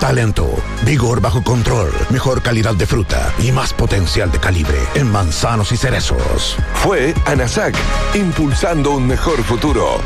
talento, vigor bajo control, mejor calidad de fruta y más potencial de calibre en manzanos y cerezos. Fue ANASAC, impulsando un mejor futuro.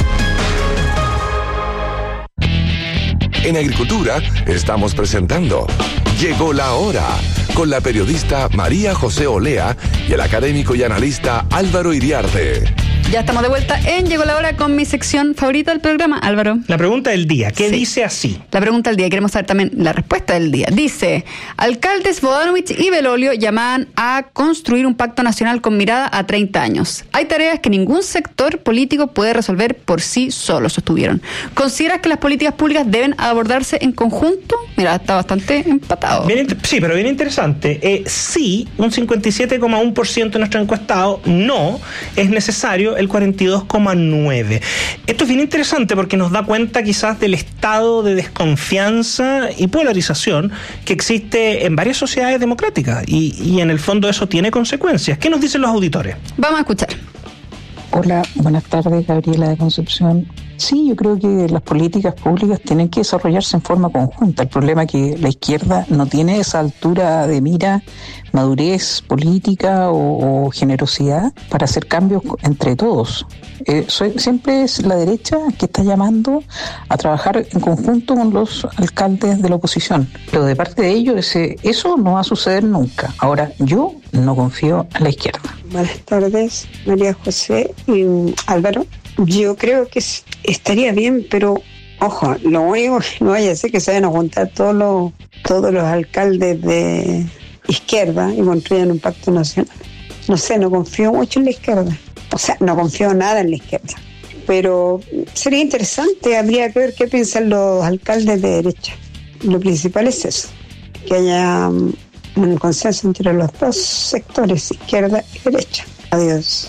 En Agricultura estamos presentando Llegó la Hora, con la periodista María José Olea y el académico y analista Álvaro Iriarte. Ya estamos de vuelta en Llegó la Hora con mi sección favorita del programa, Álvaro. La pregunta del día, ¿qué dice así? La pregunta del día, queremos saber también la respuesta del día. Dice, alcaldes Bodanovich y Belolio llaman a construir un pacto nacional con mirada a 30 años. Hay tareas que ningún sector político puede resolver por sí solo, sostuvieron. ¿Consideras que las políticas públicas deben abordarse en conjunto? Mira, está bastante empatado. Sí, pero bien interesante. Sí, un 57,1% de nuestro encuestado, no, es necesario el 42,9%. Esto es bien interesante porque nos da cuenta quizás del estado de desconfianza y polarización que existe en varias sociedades democráticas y en el fondo eso tiene consecuencias. ¿Qué nos dicen los auditores? Vamos a escuchar. Hola, buenas tardes, Gabriela de Concepción. Sí, yo creo que las políticas públicas tienen que desarrollarse en forma conjunta. El problema es que la izquierda no tiene esa altura de mira, madurez política o generosidad para hacer cambios entre todos. Siempre es la derecha que está llamando a trabajar en conjunto con los alcaldes de la oposición. Pero de parte de ellos eso no va a suceder nunca. Ahora, yo no confío en la izquierda. Buenas tardes, María José y Álvaro. Yo creo que estaría bien, pero ojo, lo único que no vaya a ser que se vayan a juntar todos los alcaldes de izquierda y construyan un pacto nacional. No sé, no confío mucho en la izquierda. O sea, no confío nada en la izquierda. Pero sería interesante, habría que ver qué piensan los alcaldes de derecha. Lo principal es eso, que haya un consenso entre los dos sectores, izquierda y derecha. Adiós.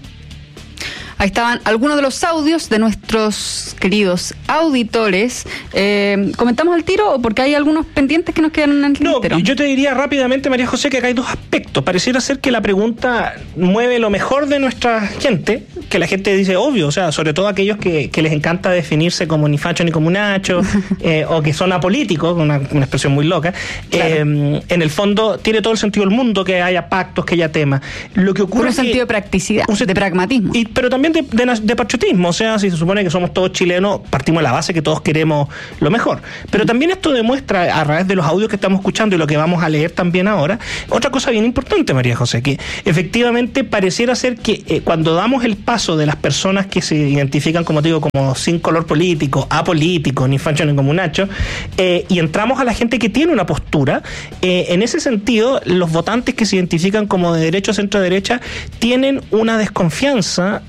Ahí estaban algunos de los audios de nuestros queridos auditores. ¿Comentamos al tiro o porque hay algunos pendientes que nos quedan en el tintero? No, yo te diría rápidamente, María José, que acá hay dos aspectos. Pareciera ser que la pregunta mueve lo mejor de nuestra gente, que la gente dice obvio, o sea, sobre todo aquellos que les encanta definirse como ni facho ni como nacho, o que son apolíticos, una expresión muy loca. Claro. En el fondo tiene todo el sentido del mundo que haya pactos, que haya temas. Lo que ocurre por un sentido de practicidad, de pragmatismo. Pero también de patriotismo, o sea, si se supone que somos todos chilenos, partimos de la base que todos queremos lo mejor. Pero también esto demuestra, a través de los audios que estamos escuchando y lo que vamos a leer también ahora, otra cosa bien importante, María José, que efectivamente pareciera ser que cuando damos el paso de las personas que se identifican, como te digo, como sin color político, apolítico, ni facho ni como nacho, y entramos a la gente que tiene una postura, en ese sentido, los votantes que se identifican como de derecha o centro-derecha tienen una desconfianza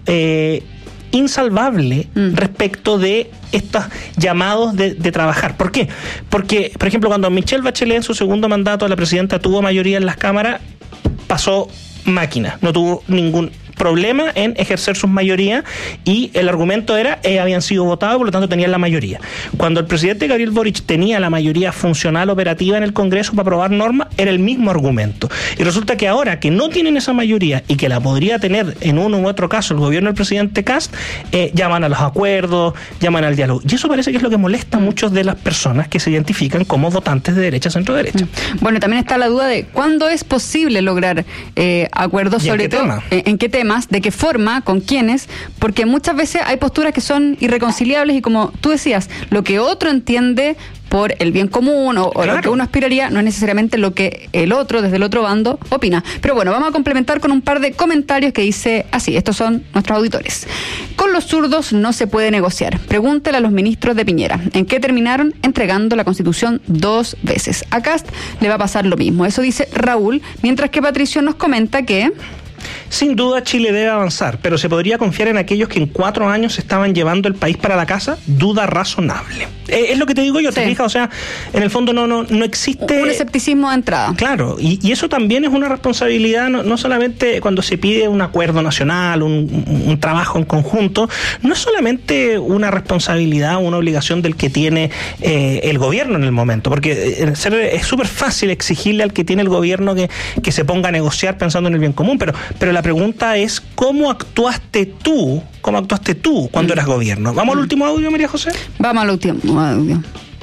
insalvable respecto de estos llamados de trabajar. ¿Por qué? Porque, por ejemplo, cuando Michelle Bachelet en su segundo mandato, la presidenta tuvo mayoría en las cámaras, pasó máquina, no tuvo ningún problema en ejercer sus mayorías y el argumento era habían sido votados, por lo tanto tenían la mayoría. Cuando el presidente Gabriel Boric tenía la mayoría funcional operativa en el Congreso para aprobar normas, era el mismo argumento. Y resulta que ahora que no tienen esa mayoría y que la podría tener en uno u otro caso el gobierno del presidente Kast, llaman a los acuerdos, llaman al diálogo. Y eso parece que es lo que molesta a muchas de las personas que se identifican como votantes de derecha, centro-derecha. Bueno, también está la duda de cuándo es posible lograr acuerdos, sobre todo en qué temas, de qué forma, con quiénes, porque muchas veces hay posturas que son irreconciliables y como tú decías, lo que otro entiende por el bien común o claro, lo que uno aspiraría no es necesariamente lo que el otro, desde el otro bando, opina. Pero bueno, vamos a complementar con un par de comentarios que dice así, estos son nuestros auditores. Con los zurdos no se puede negociar. Pregúntale a los ministros de Piñera, ¿en qué terminaron? Entregando la Constitución 2 veces. A Kast le va a pasar lo mismo. Eso dice Raúl, mientras que Patricio nos comenta que... Sin duda Chile debe avanzar, pero ¿se podría confiar en aquellos que en 4 años estaban llevando el país para la casa? Duda razonable. Es lo que te digo yo, ¿te fijas? O sea, en el fondo no existe... Un escepticismo de entrada. Claro, y eso también es una responsabilidad, no solamente cuando se pide un acuerdo nacional, un trabajo en conjunto, no es solamente una responsabilidad, una obligación del que tiene el gobierno en el momento, porque es súper fácil exigirle al que tiene el gobierno que se ponga a negociar pensando en el bien común, pero la pregunta es ¿cómo actuaste tú cuando eras gobierno? ¿Vamos al último audio, María José? Vamos al último audio.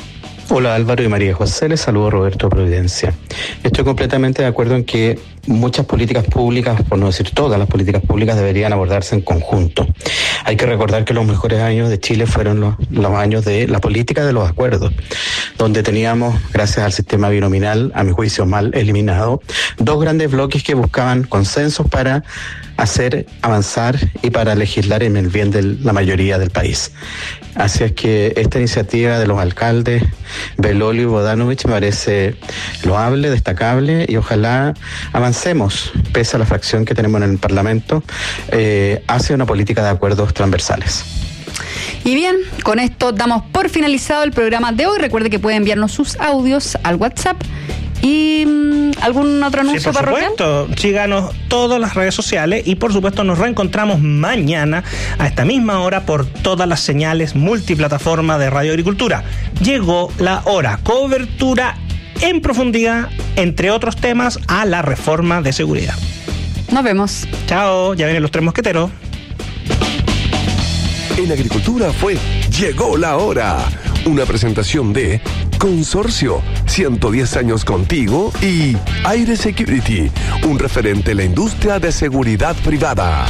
Hola Álvaro y María José, les saludo Roberto Providencia. Estoy completamente de acuerdo en que muchas políticas públicas, por no decir todas las políticas públicas, deberían abordarse en conjunto. Hay que recordar que los mejores años de Chile fueron los años de la política de los acuerdos, donde teníamos, gracias al sistema binominal, a mi juicio mal eliminado, dos grandes bloques que buscaban consensos para hacer avanzar y para legislar en el bien de la mayoría del país. Así es que esta iniciativa de los alcaldes Belolio y Bodanovich me parece loable, destacable, y ojalá avancemos, pese a la fracción que tenemos en el Parlamento, hacia una política de acuerdos transversales. Y bien, con esto damos por finalizado el programa de hoy. Recuerde que puede enviarnos sus audios al WhatsApp. ¿Y algún otro anuncio parroquial? Por supuesto, síganos todas las redes sociales y por supuesto nos reencontramos mañana a esta misma hora por todas las señales multiplataforma de Radio Agricultura. Llegó la hora, cobertura en profundidad, entre otros temas, a la reforma de seguridad. Nos vemos. Chao, ya vienen los tres mosqueteros. En Agricultura fue Llegó la hora. Una presentación de Consorcio, 110 años contigo, y Aire Security, un referente en la industria de seguridad privada.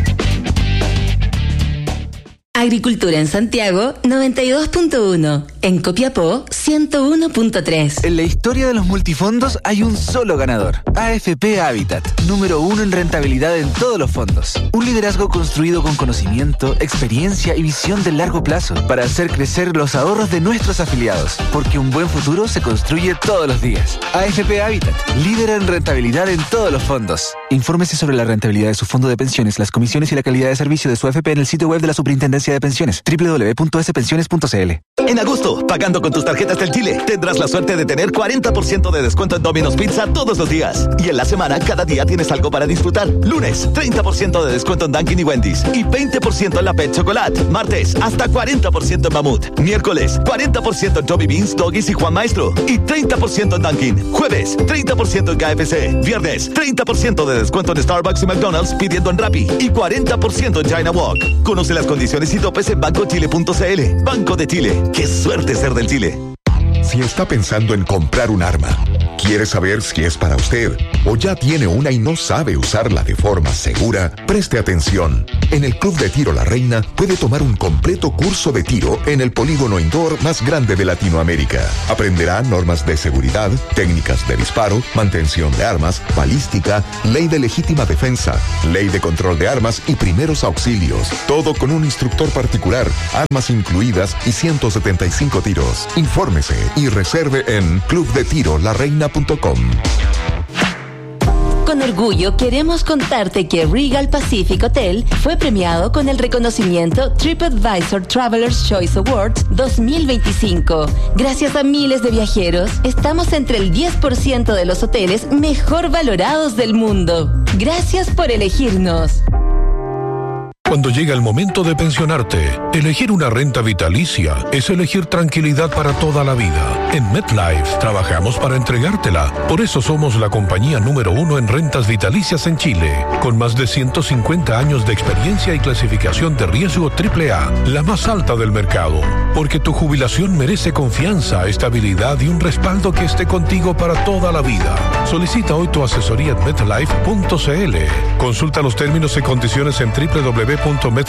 Agricultura en Santiago, 92.1. En Copiapó, 101.3. En la historia de los multifondos hay un solo ganador. AFP Habitat, número 1 en rentabilidad en todos los fondos. Un liderazgo construido con conocimiento, experiencia y visión de largo plazo para hacer crecer los ahorros de nuestros afiliados. Porque un buen futuro se construye todos los días. AFP Habitat, líder en rentabilidad en todos los fondos. Infórmese sobre la rentabilidad de su fondo de pensiones, las comisiones y la calidad de servicio de su AFP en el sitio web de la Superintendencia de Pensiones, www.spensiones.cl. En agosto, pagando con tus tarjetas del Chile, tendrás la suerte de tener 40% de descuento en Domino's Pizza todos los días. Y en la semana, cada día tienes algo para disfrutar. Lunes, 30% de descuento en Dunkin' y Wendy's. Y 20% en la Pet Chocolate. Martes, hasta 40% en Mamut. Miércoles, 40% en Toby Beans, Doggies y Juan Maestro. Y 30% en Dunkin'. Jueves, 30% en KFC. Viernes, 30% de descuento en Starbucks y McDonald's pidiendo en Rappi. Y 40% en China Walk. Conoce las condiciones y topes en bancochile.cl. Banco de Chile. ¡Qué suerte ser del Chile! Si está pensando en comprar un arma, quiere saber si es para usted o ya tiene una y no sabe usarla de forma segura, preste atención. En el Club de Tiro La Reina puede tomar un completo curso de tiro en el polígono indoor más grande de Latinoamérica. Aprenderá normas de seguridad, técnicas de disparo, mantención de armas, balística, ley de legítima defensa, ley de control de armas y primeros auxilios. Todo con un instructor particular, armas incluidas y 175 tiros. Infórmese y reserve en clubdetirolareina.com. Con orgullo queremos contarte que Regal Pacific Hotel fue premiado con el reconocimiento TripAdvisor Traveler's Choice Awards 2025. Gracias a miles de viajeros, estamos entre el 10% de los hoteles mejor valorados del mundo. Gracias por elegirnos. Cuando llega el momento de pensionarte, elegir una renta vitalicia es elegir tranquilidad para toda la vida. En MetLife trabajamos para entregártela. Por eso somos la compañía número 1 en rentas vitalicias en Chile, con más de 150 años de experiencia y clasificación de riesgo AAA, la más alta del mercado. Porque tu jubilación merece confianza, estabilidad y un respaldo que esté contigo para toda la vida. Solicita hoy tu asesoría en MetLife.cl. Consulta los términos y condiciones en www.metlife.cl.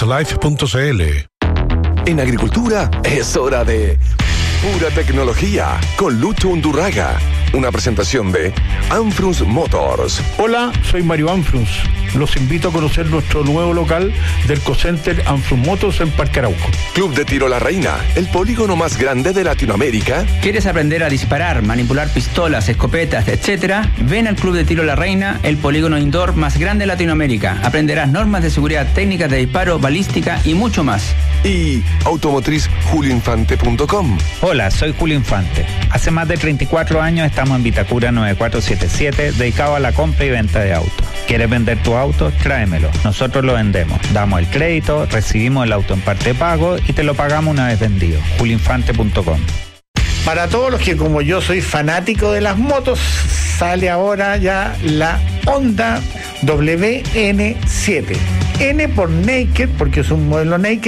En Agricultura es hora de Pura Tecnología con Lucho Undurraga. Una presentación de Anfrunz Motors. Hola, soy Mario Anfrunz. Los invito a conocer nuestro nuevo local del Cocenter Anfrunz Motors en Parque Arauco. Club de Tiro La Reina, el polígono más grande de Latinoamérica. ¿Quieres aprender a disparar, manipular pistolas, escopetas, etcétera? Ven al Club de Tiro La Reina, el polígono indoor más grande de Latinoamérica. Aprenderás normas de seguridad, técnicas de disparo, balística y mucho más. Y automotriz julioinfante.com. Hola, soy Julio Infante. Hace más de 34 años estamos en Vitacura 9477, dedicado a la compra y venta de autos. ¿Quieres vender tu auto? Tráemelo. Nosotros lo vendemos. Damos el crédito, recibimos el auto en parte de pago y te lo pagamos una vez vendido. julioinfante.com. Para todos los que como yo soy fanático de las motos, sale ahora ya la Honda WN7. N por Naked, porque es un modelo Naked,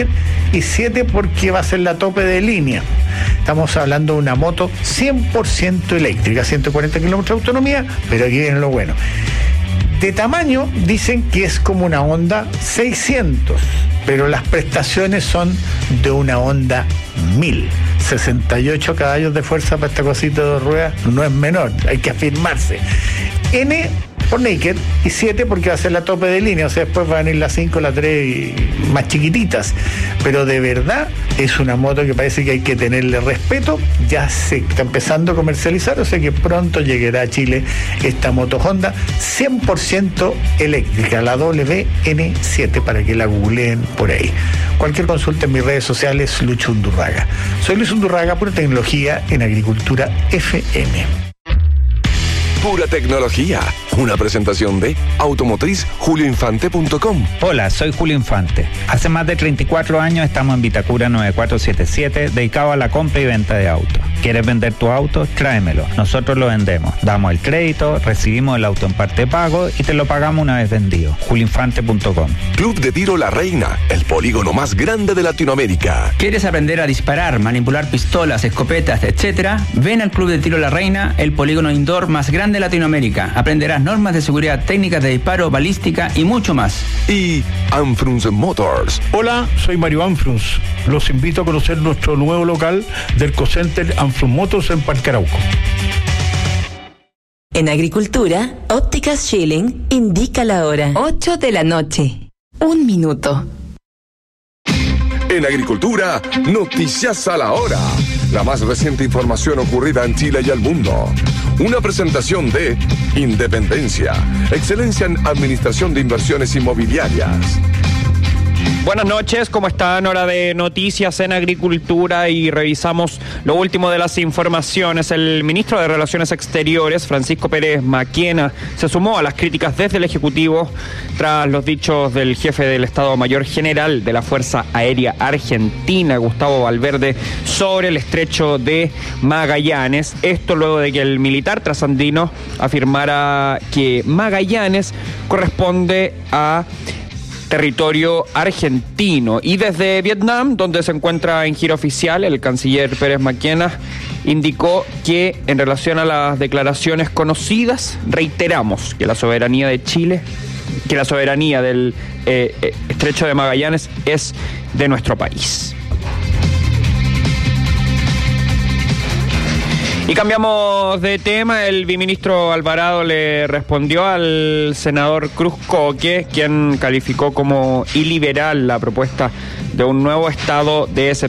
y 7 porque va a ser la tope de línea. Estamos hablando de una moto 100% eléctrica, 140 kilómetros de autonomía, pero aquí viene lo bueno. De tamaño dicen que es como una Honda 600, pero las prestaciones son de una Honda 1000. 68 caballos de fuerza para esta cosita de 2 ruedas no es menor, hay que afirmarse. N por Naked y 7 porque va a ser la tope de línea, o sea, después van a ir la 5, la 3 y más chiquititas, pero de verdad es una moto que parece que hay que tenerle respeto. Ya se está empezando a comercializar, o sea que pronto llegará a Chile esta moto Honda 100% eléctrica, la WN7, para que la googleen por ahí. Cualquier consulta en mis redes sociales, Lucho Undurraga. Soy Luis Undurraga, pura tecnología en Agricultura FM. Pura tecnología. Una presentación de automotriz.julioinfante.com. Hola, soy Julio Infante. Hace más de 34 años estamos en Vitacura 9477, dedicado a la compra y venta de autos. ¿Quieres vender tu auto? Tráemelo. Nosotros lo vendemos. Damos el crédito, recibimos el auto en parte pago y te lo pagamos una vez vendido. julioinfante.com. Club de Tiro La Reina, el polígono más grande de Latinoamérica. ¿Quieres aprender a disparar, manipular pistolas, escopetas, etcétera? Ven al Club de Tiro La Reina, el polígono indoor más grande de Latinoamérica. Aprenderás normas de seguridad, técnicas de disparo, balística y mucho más. Y Anfruns Motors. Hola, soy Mario Anfruns. Los invito a conocer nuestro nuevo local del Cocenter Anfruns Motors en Parque Arauco. En Agricultura, Ópticas Schilling indica la hora. 8 de la noche. 1 minuto. En Agricultura, noticias a la hora. La más reciente información ocurrida en Chile y el mundo. Una presentación de Independencia, excelencia en administración de inversiones inmobiliarias. Buenas noches, ¿cómo están? Hora de noticias en Agricultura y revisamos lo último de las informaciones. El ministro de Relaciones Exteriores, Francisco Pérez Maquena, se sumó a las críticas desde el Ejecutivo tras los dichos del jefe del Estado Mayor General de la Fuerza Aérea Argentina, Gustavo Valverde, sobre el estrecho de Magallanes. Esto luego de que el militar trasandino afirmara que Magallanes corresponde a territorio argentino. Y desde Vietnam, donde se encuentra en gira oficial, el canciller Pérez Maquena indicó que en relación a las declaraciones conocidas, reiteramos que la soberanía de Chile, que la soberanía del estrecho de Magallanes es de nuestro país. Y cambiamos de tema. El viceministro Alvarado le respondió al senador Cruz Coque, quien calificó como iliberal la propuesta de un nuevo estado de excepción